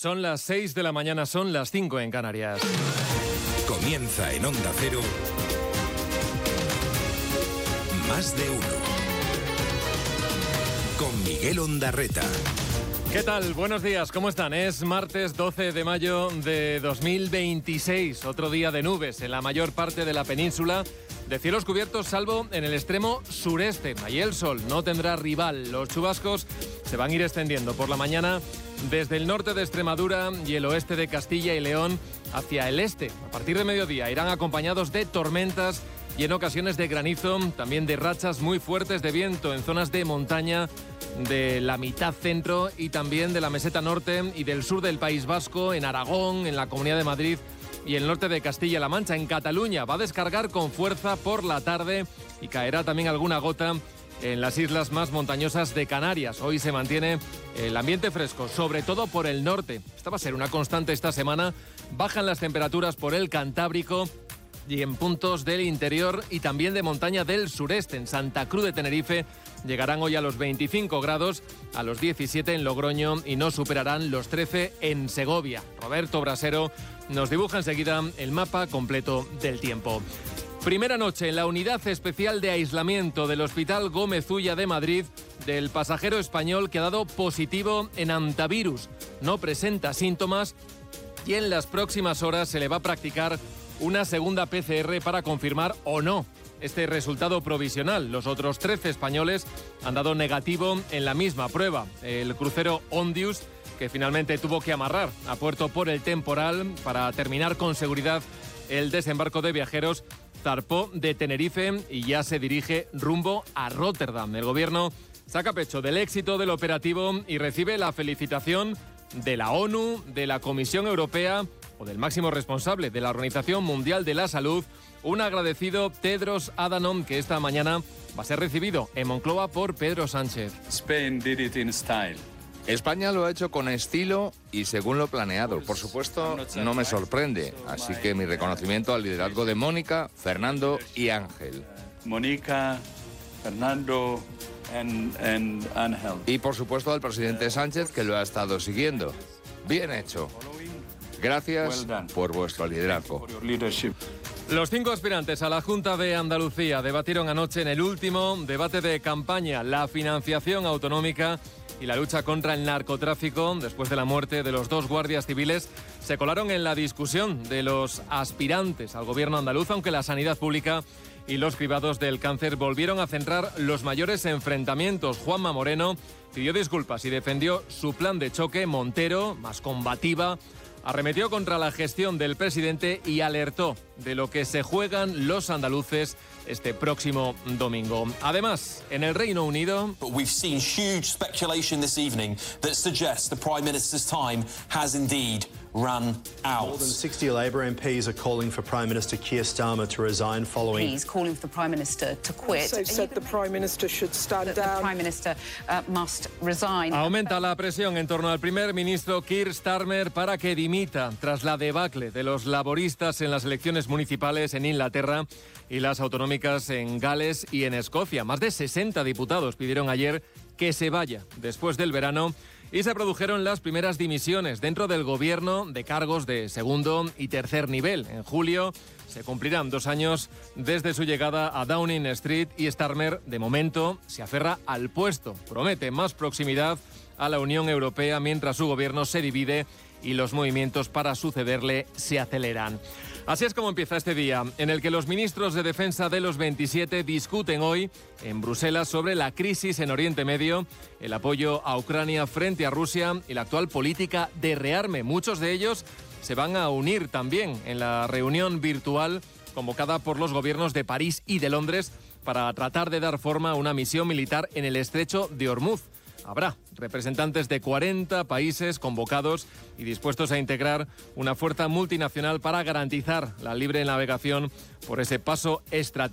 Son las 6 de la mañana, son las 5 en Canarias. Comienza en Onda Cero Más de Uno con Miguel Ondarreta. ¿Qué tal? Buenos días, ¿cómo están? Es martes 12 de mayo de 2026, otro día de nubes en la mayor parte de la península, de cielos cubiertos salvo en el extremo sureste. Ahí el sol no tendrá rival, los chubascos se van a ir extendiendo por la mañana desde el norte de Extremadura y el oeste de Castilla y León hacia el este. A partir de mediodía irán acompañados de tormentas y en ocasiones de granizo, también de rachas muy fuertes de viento en zonas de montaña de la mitad centro y también de la meseta norte y del sur del País Vasco, en Aragón, en la Comunidad de Madrid y el norte de Castilla-La Mancha. En Cataluña va a descargar con fuerza por la tarde y caerá también alguna gota en las islas más montañosas de Canarias. Hoy se mantiene el ambiente fresco, sobre todo por el norte. Esta va a ser una constante esta semana. Bajan las temperaturas por el Cantábrico y en puntos del interior y también de montaña del sureste. En Santa Cruz de Tenerife llegarán hoy a los 25 grados, a los 17 en Logroño y no superarán los 13 en Segovia. Roberto Brasero nos dibuja enseguida el mapa completo del tiempo. Primera noche en la unidad especial de aislamiento del Hospital Gómez Ulla de Madrid del pasajero español que ha dado positivo en hantavirus. No presenta síntomas y en las próximas horas se le va a practicar una segunda PCR para confirmar o no este resultado provisional. Los otros 13 españoles han dado negativo en la misma prueba. El crucero Ondius, que finalmente tuvo que amarrar a puerto por el temporal para terminar con seguridad el desembarco de viajeros, zarpó de Tenerife y ya se dirige rumbo a Rotterdam. El gobierno saca pecho del éxito del operativo y recibe la felicitación de la ONU, de la Comisión Europea o del máximo responsable de la Organización Mundial de la Salud, un agradecido Tedros Adhanom, que esta mañana va a ser recibido en Moncloa por Pedro Sánchez. Spain did it in style. España lo ha hecho con estilo y según lo planeado. Por supuesto, no me sorprende. Así que mi reconocimiento al liderazgo de Mónica, Fernando y Ángel. Mónica, Fernando and Ángel. Y por supuesto al presidente Sánchez, que lo ha estado siguiendo. Bien hecho. Gracias por vuestro liderazgo. Los 5 aspirantes a la Junta de Andalucía debatieron anoche en el último debate de campaña la financiación autonómica y la lucha contra el narcotráfico. Después de la muerte de los 2 guardias civiles, se colaron en la discusión de los aspirantes al gobierno andaluz, aunque la sanidad pública y los cribados del cáncer volvieron a centrar los mayores enfrentamientos. Juanma Moreno pidió disculpas y defendió su plan de choque. Montero, más combativa, arremetió contra la gestión del presidente y alertó de lo que se juegan los andaluces este próximo domingo. Además, en el Reino Unido, We've seen huge speculation this evening that suggests the Prime Minister's time has indeed run out. More than 60 Labour MPs are calling for Prime Minister Keir Starmer to resign following... He's calling for the Prime Minister to quit. So said the Prime Minister should stand down. The Prime Minister must resign. Aumenta la presión en torno al primer ministro Keir Starmer para que dimita tras la debacle de los laboristas en las elecciones municipales en Inglaterra y las autonómicas en Gales y en Escocia. Más de 60 diputados pidieron ayer que se vaya después del verano y se produjeron las primeras dimisiones dentro del gobierno de cargos de segundo y tercer nivel. En julio se cumplirán 2 años desde su llegada a Downing Street y Starmer, de momento, se aferra al puesto. Promete más proximidad a la Unión Europea mientras su gobierno se divide y los movimientos para sucederle se aceleran. Así es como empieza este día, en el que los ministros de defensa de los 27 discuten hoy en Bruselas sobre la crisis en Oriente Medio, el apoyo a Ucrania frente a Rusia y la actual política de rearme. Muchos de ellos se van a unir también en la reunión virtual convocada por los gobiernos de París y de Londres para tratar de dar forma a una misión militar en el estrecho de Ormuz. Habrá representantes de 40 países convocados y dispuestos a integrar una fuerza multinacional para garantizar la libre navegación por ese paso estratégico